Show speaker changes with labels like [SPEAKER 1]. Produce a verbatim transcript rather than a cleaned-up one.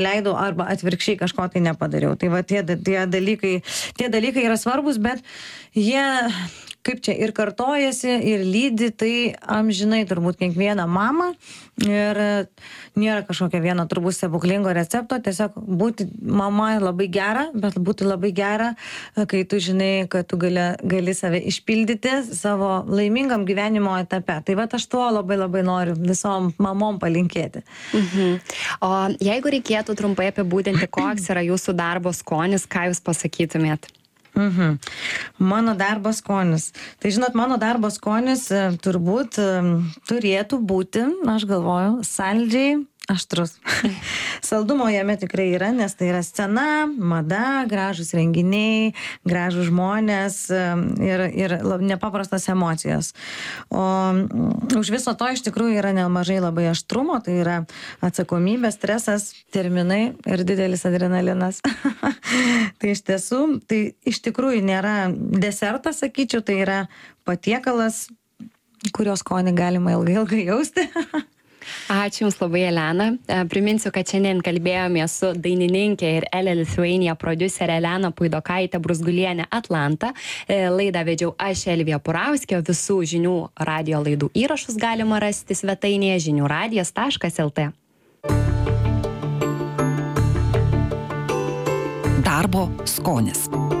[SPEAKER 1] leidau arba atvirkščiai kažko tai nepadariau. Tai va tie, tie, dalykai, tie dalykai yra svarbus, bet jie kaip čia ir kartojasi, ir lydi, tai amžinai turbūt kiekvieną mamą ir nėra kažkokio vieno turbūt stebuklingo recepto, tiesiog būti mama labai gera, bet būti labai gera, kai tu žinai, kad tu gali, gali save išpildyti savo laimingam gyvenimo etape. Tai va aš tuo labai labai noriu visom mamom palinkėti.
[SPEAKER 2] Mhm. O jeigu reikėtų trumpai apibūdinti, koks yra jūsų darbo skonis, ką jūs pasakytumėt?
[SPEAKER 1] Mhm. Mano darbo skonis. Tai žinot, mano darbo skonis turbūt turėtų būti, aš galvoju, saldžiai aštrus. Saldumo jame tikrai yra, nes tai yra scena, mada, gražus renginiai, gražus žmonės ir, ir nepaprastos emocijos. O už viso to iš tikrųjų yra nemažai labai aštrumo, tai yra atsakomybė, stresas, terminai ir didelis adrenalinas. Tai iš tiesų, tai iš tikrųjų nėra desertas, sakyčiau, tai yra patiekalas, kurio skonį galima ilgai ilgai jausti.
[SPEAKER 2] Ačiū Jums labai, Elena. Priminsiu, kad šiandien kalbėjome su dainininkė ir L L Lithuania prodiuserė Elena Puidokaitė Bruzgulienė Atlanta. Laidą vedžiau aš, Elvija Purauskė. Visų žinių radijo laidų įrašus galima rasti svetainėje žinių radijas taškas el tė.
[SPEAKER 3] Darbo skonis.